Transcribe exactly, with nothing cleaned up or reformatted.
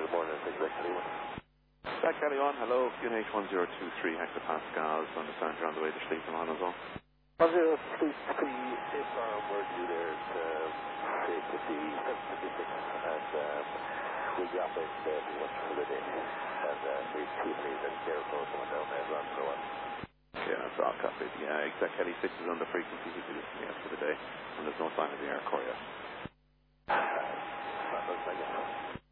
good morning, Exec Kelly one. Exec Kelly one, hello, Q N H one zero two three hectopascals, understand you're on the way to Sleeping on as well. one zero two three, safe farm, we're due there to safe to the seven fifty-six, and um, we'll be operating there pretty much for the day. And uh, we've two threes in here, so going down there, run for one. Yeah, that's all copied. Yeah, Exec Kelly six is under frequency he's listening yet for the day, and there's no sign of the air core yet. That looks like it.